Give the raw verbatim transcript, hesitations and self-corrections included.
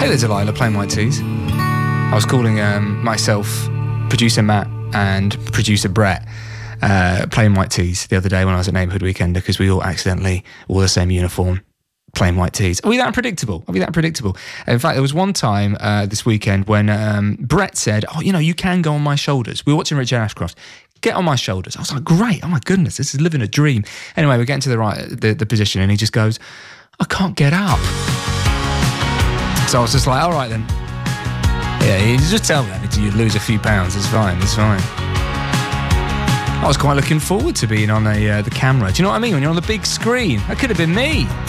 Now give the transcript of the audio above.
there, Delilah, playing White Tees. I was calling um, myself, producer Matt and producer Brett, uh, playing White Tees the other day when I was at Neighbourhood Weekender, because we all accidentally wore the same uniform, playing White Tees. Are we that unpredictable? Are we that unpredictable? In fact, there was one time uh, this weekend when um, Brett said, oh, you know, you can go on my shoulders. We were watching Richard Ashcroft. Get on my shoulders. I was like, great. Oh my goodness, this is living a dream. Anyway, we're getting to the right, the, the position, and he just goes, I can't get up. So I was just like, all right then. Yeah, you just tell them you lose a few pounds. It's fine. It's fine. I was quite looking forward to being on a, uh, the camera. Do you know what I mean? When you're on the big screen, that could have been me.